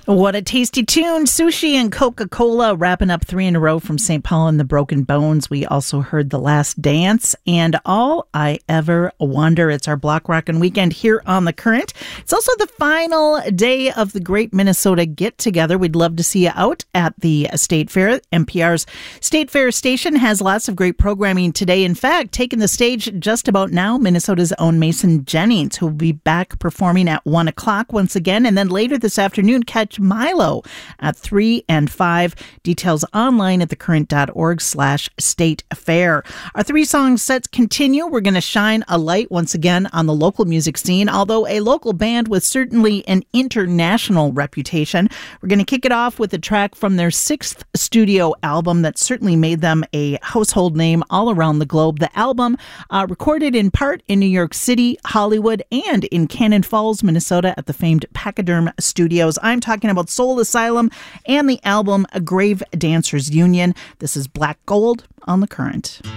What a tasty tune. Sushi and Coca-Cola wrapping up 3 in a row from St. Paul and the Broken Bones. We also heard The Last Dance and All I Ever Wonder. It's our Block Rockin' weekend here on The Current. It's also the final day of the Great Minnesota Get Together. We'd love to see you out at the State Fair. NPR's State Fair station has lots of great programming today. In fact, taking the stage just about now, Minnesota's own Mason Jennings, who will be back performing at 1 o'clock once again. And then later this afternoon, catch Milo at 3 and 5. Details online at thecurrent.org/state fair. Our 3-song sets continue. We're going to shine a light once again on the local music scene, although a local band with certainly an international reputation. We're going to kick it off with a track from their 6th studio album that certainly made them a household name all around the globe. The album recorded in part in New York City, Hollywood, and in Cannon Falls, Minnesota at the famed Pachyderm Studios. I'm talking about Soul Asylum and the album A Grave Dancers Union. This is Black Gold on The Current.